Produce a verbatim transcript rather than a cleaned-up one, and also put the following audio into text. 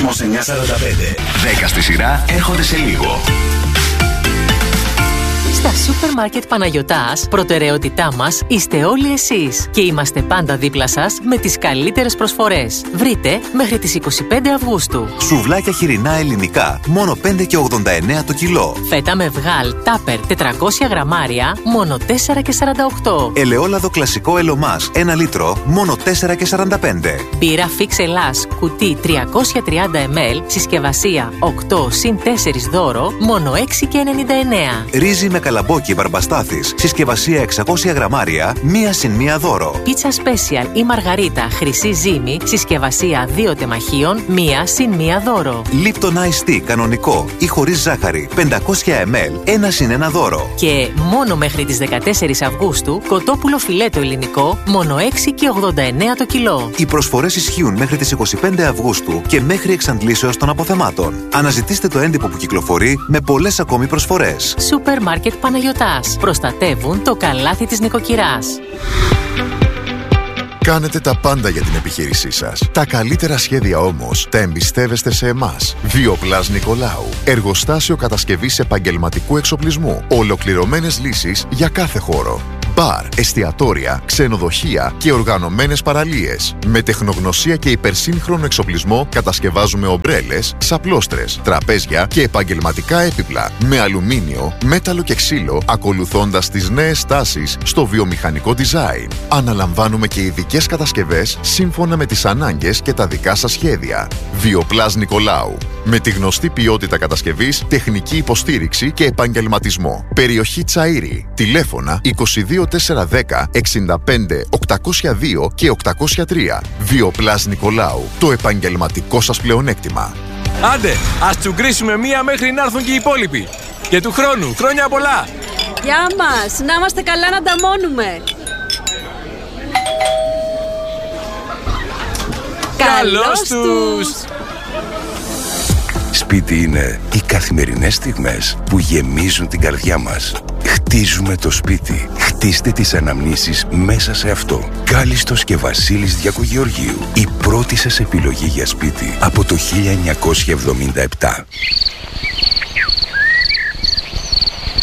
Κόσμος εννιακόσια σαράντα πέντε. δέκα στη σειρά έρχονται σε λίγο. Στα Σούπερ Μάρκετ Παναγιωτάς, προτεραιότητά μας είστε όλοι εσείς και είμαστε πάντα δίπλα σας με τις καλύτερες προσφορές. Βρείτε μέχρι τις είκοσι πέντε Αυγούστου. Σουβλάκια χοιρινά ελληνικά, μόνο πέντε και ογδόντα εννέα το κιλό. Φέτα με βγάλ τάπερ τετρακόσια γραμμάρια, μόνο τέσσερα και σαράντα οκτώ. Ελαιόλαδο κλασικό Ελωμάς, ένα λίτρο, μόνο τέσσερα και σαράντα πέντε. Μπύρα Φίξ Ελλάς, κουτί τριακόσια τριάντα μιλιλίτρα, συσκευασία οκτώ συν τέσσερα δώρο, μόνο έξι και ενενήντα εννέα. Ρύζι με καλαμπόκι Μπαρμπαστάθης, συσκευασία εξακόσια γραμμάρια, μία συν μία δώρο. Πίτσα Special ή Μαργαρίτα χρυσή ζύμη, συσκευασία δύο τεμαχίων, μία συν μία δώρο. Lipton Ice Tea κανονικό ή χωρίς ζάχαρη, πεντακόσια μιλιλίτρα, ένα συν ένα δώρο. Και μόνο μέχρι τις δεκατέσσερις Αυγούστου, κοτόπουλο φιλέτο ελληνικό, μόνο έξι και ογδόντα εννέα το κιλό. Οι προσφορές ισχύουν μέχρι τις είκοσι πέντε Αυγούστου και μέχρι εξαντλήσεως των αποθεμάτων. Αναζητήστε το έντυπο που κυκλοφορεί με πολλές ακόμη προσφορές. Σούπερ Μάρκετ Παναγιωτάς. Προστατεύουν το καλάθι της νοικοκυράς. Κάνετε τα πάντα για την επιχείρησή σας. Τα καλύτερα σχέδια όμως τα εμπιστεύεστε σε εμάς. Βιοπλάς Νικολάου. Εργοστάσιο κατασκευής επαγγελματικού εξοπλισμού. Ολοκληρωμένες λύσεις για κάθε χώρο. Μπαρ, εστιατόρια, ξενοδοχεία και οργανωμένες παραλίες. Με τεχνογνωσία και υπερσύγχρονο εξοπλισμό κατασκευάζουμε ομπρέλες, ξαπλώστρες, τραπέζια και επαγγελματικά έπιπλα. Με αλουμίνιο, μέταλλο και ξύλο, ακολουθώντας τις νέες τάσεις στο βιομηχανικό design. Αναλαμβάνουμε και ειδικές κατασκευές σύμφωνα με τις ανάγκες και τα δικά σας σχέδια. Βιοπλάς Νικολάου. Με τη γνωστή ποιότητα κατασκευής, τεχνική υποστήριξη και επαγγελματισμό. Περιοχή Τσαΐρη. Τηλέφωνα είκοσι δύο τετρακόσια δέκα εξήντα πέντε οκτακόσια δύο και οκτακόσια τρία. Βιοπλάς Νικολάου. Το επαγγελματικό σας πλεονέκτημα. Άντε, ας τσουγκρίσουμε μία μέχρι να έρθουν και οι υπόλοιποι. Και του χρόνου, χρόνια πολλά! Γεια μας, να είμαστε καλά να ανταμώνουμε. Καλώς τους! Σπίτι είναι οι καθημερινές στιγμές που γεμίζουν την καρδιά μας. Χτίζουμε το σπίτι. Χτίστε τις αναμνήσεις μέσα σε αυτό. Κάλιστος και Βασίλης Διακογεωργίου. Η πρώτη σας επιλογή για σπίτι από το χίλια εννιακόσια εβδομήντα επτά.